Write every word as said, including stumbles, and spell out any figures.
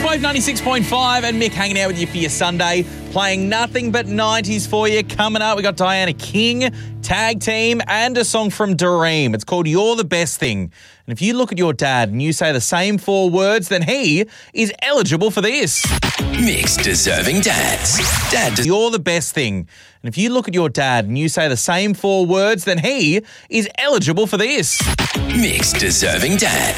Wave ninety-six point five and Mick hanging out with you for your Sunday, playing nothing but nineties for you. Coming up, we got Diana King, Tag Team, and a song from Dareem. It's called You're the Best Thing. And if you look at your dad and you say the same four words, then he is eligible for this. Mick's Deserving Dads. Dad des- You're the best thing. And if you look at your dad and you say the same four words, then he is eligible for this. Mick's Deserving Dads.